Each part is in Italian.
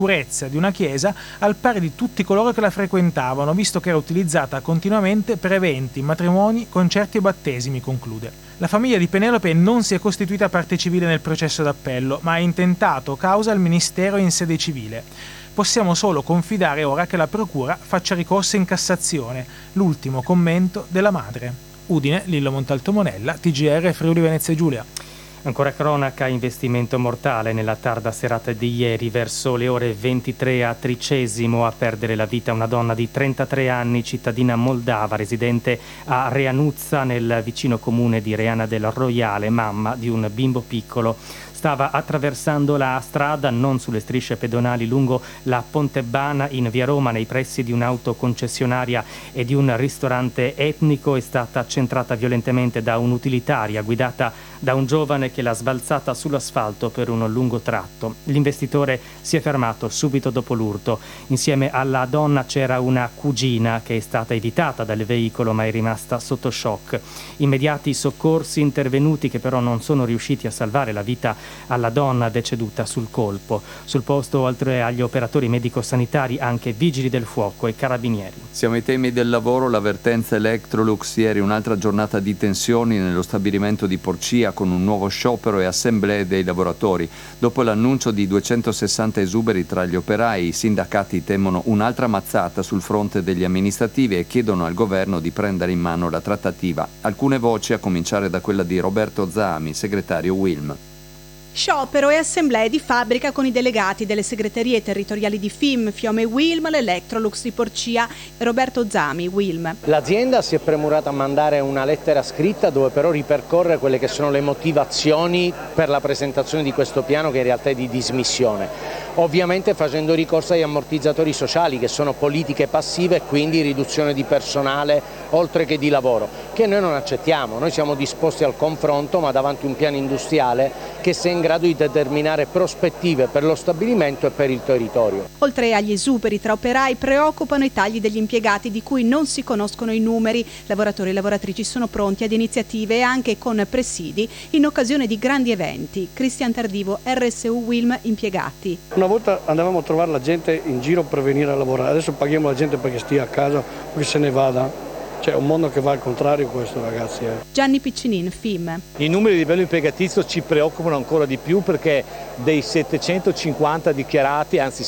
sicurezza di una chiesa al pari di tutti coloro che la frequentavano, visto che era utilizzata continuamente per eventi, matrimoni, concerti e battesimi, conclude. La famiglia di Penelope non si è costituita parte civile nel processo d'appello, ma ha intentato causa al ministero in sede civile. Possiamo solo confidare ora che la procura faccia ricorso in Cassazione. L'ultimo commento della madre. Udine, Lillo Montalto Monella, TGR Friuli Venezia Giulia. Ancora cronaca, investimento mortale nella tarda serata di ieri, verso le ore 23 a Tricesimo, a perdere la vita una donna di 33 anni, cittadina moldava, residente a Reanuzza nel vicino comune di Reana del Roiale, mamma di un bimbo piccolo. Stava attraversando la strada non sulle strisce pedonali lungo la Pontebana in via Roma, nei pressi di un'autoconcessionaria e di un ristorante etnico. È stata centrata violentemente da un'utilitaria guidata da un giovane che l'ha sbalzata sull'asfalto per un lungo tratto. L'investitore si è fermato subito dopo l'urto. Insieme alla donna c'era una cugina che è stata evitata dal veicolo ma è rimasta sotto shock. Immediati soccorsi intervenuti che però non sono riusciti a salvare la vita alla donna deceduta sul colpo. Sul posto, oltre agli operatori medico-sanitari, anche vigili del fuoco e carabinieri. Siamo ai temi del lavoro. L'avvertenza Electrolux ieri, un'altra giornata di tensioni nello stabilimento di Porcia con un nuovo sciopero e assemblee dei lavoratori. Dopo l'annuncio di 260 esuberi tra gli operai, i sindacati temono un'altra mazzata sul fronte degli amministrativi e chiedono al governo di prendere in mano la trattativa. Alcune voci, a cominciare da quella di Roberto Zami, segretario Wilm. Sciopero e assemblee di fabbrica con i delegati delle segreterie territoriali di FIM, FIOM e Wilm, l'Electrolux di Porcia e Roberto Zami, Wilm. L'azienda si è premurata a mandare una lettera scritta dove però ripercorre quelle che sono le motivazioni per la presentazione di questo piano, che in realtà è di dismissione. Ovviamente facendo ricorso agli ammortizzatori sociali, che sono politiche passive e quindi riduzione di personale oltre che di lavoro, che noi non accettiamo. Noi siamo disposti al confronto, ma davanti a un piano industriale che sia in grado di determinare prospettive per lo stabilimento e per il territorio. Oltre agli esuberi tra operai, preoccupano i tagli degli impiegati di cui non si conoscono i numeri. Lavoratori e lavoratrici sono pronti ad iniziative e anche con presidi in occasione di grandi eventi. Cristian Tardivo, RSU Wilm Impiegati. Una volta andavamo a trovare la gente in giro per venire a lavorare, adesso paghiamo la gente perché stia a casa, perché se ne vada. C'è un mondo che va al contrario questo, ragazzi. Gianni Piccinin, FIM. I numeri di livello impiegatizio ci preoccupano ancora di più, perché dei 750 dichiarati, anzi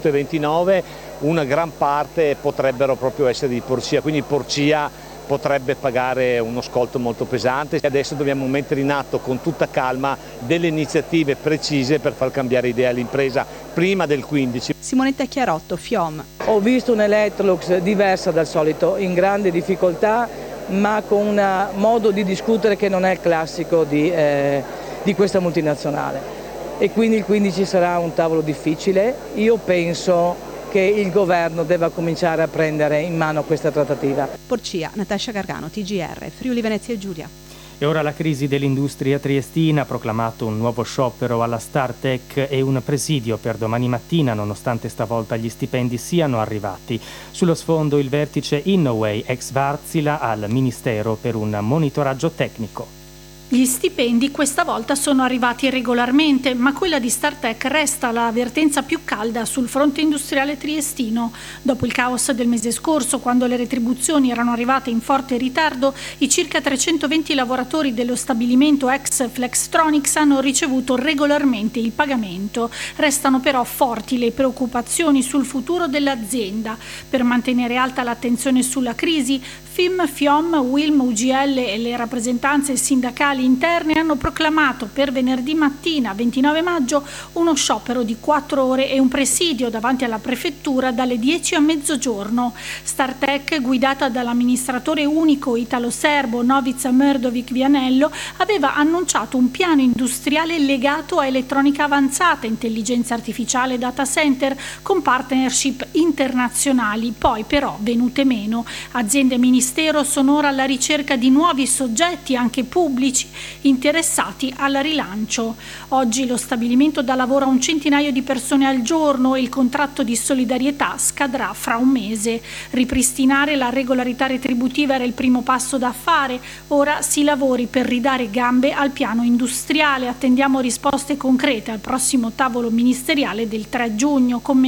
729, una gran parte potrebbero proprio essere di Porcia, quindi Porcia potrebbe pagare uno scolto molto pesante. Adesso dobbiamo mettere in atto con tutta calma delle iniziative precise per far cambiare idea all'impresa prima del 15. Simonetta Chiarotto, FIOM. Ho visto un Electrolux diversa dal solito, in grande difficoltà, ma con un modo di discutere che non è il classico di questa multinazionale. E quindi il 15 sarà un tavolo difficile. Io penso che il governo debba cominciare a prendere in mano questa trattativa. Porcia, Natascia Gargano, TGR, Friuli Venezia Giulia. E ora la crisi dell'industria triestina ha proclamato un nuovo sciopero alla Startech e un presidio per domani mattina, nonostante stavolta gli stipendi siano arrivati. Sullo sfondo il vertice Innoway ex Wärtsilä al Ministero per un monitoraggio tecnico. Gli stipendi questa volta sono arrivati regolarmente, ma quella di Startech resta la vertenza più calda sul fronte industriale triestino. Dopo il caos del mese scorso, quando le retribuzioni erano arrivate in forte ritardo, i circa 320 lavoratori dello stabilimento ex Flextronics hanno ricevuto regolarmente il pagamento. Restano però forti le preoccupazioni sul futuro dell'azienda. Per mantenere alta l'attenzione sulla crisi, FIM, FIOM, Wilm, UGL e le rappresentanze sindacali interne hanno proclamato per venerdì mattina 29 maggio uno sciopero di 4 ore e un presidio davanti alla prefettura dalle 10 a mezzogiorno. Startech, guidata dall'amministratore unico italo-serbo Novica Mrdovic Vianello, aveva annunciato un piano industriale legato a elettronica avanzata, intelligenza artificiale e data center con partnership internazionali, poi però venute meno. Aziende e ministero sono ora alla ricerca di nuovi soggetti, anche pubblici, interessati al rilancio. Oggi lo stabilimento dà lavoro a un centinaio di persone al giorno e il contratto di solidarietà scadrà fra un mese. Ripristinare la regolarità retributiva era il primo passo da fare, ora si lavori per ridare gambe al piano industriale. Attendiamo risposte concrete al prossimo tavolo ministeriale del 3 giugno.